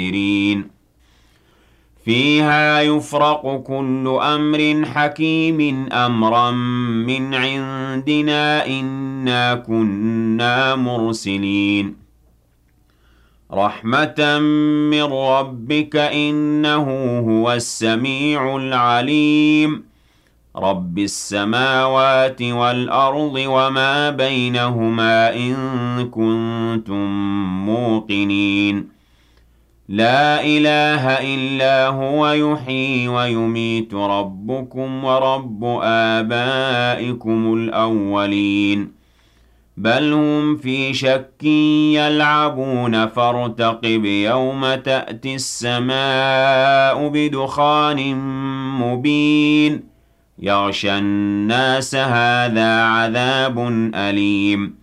فيها يفرق كل أمر حكيم أمرا من عندنا إنا كنا مرسلين رحمة من ربك إنه هو السميع العليم رب السماوات والأرض وما بينهما إن كنتم موقنين لا إله إلا هو يحيي ويميت ربكم ورب آبائكم الأولين بل هم في شك يلعبون فارتقب يوم تأتي السماء بدخان مبين يغشى الناس هذا عذاب أليم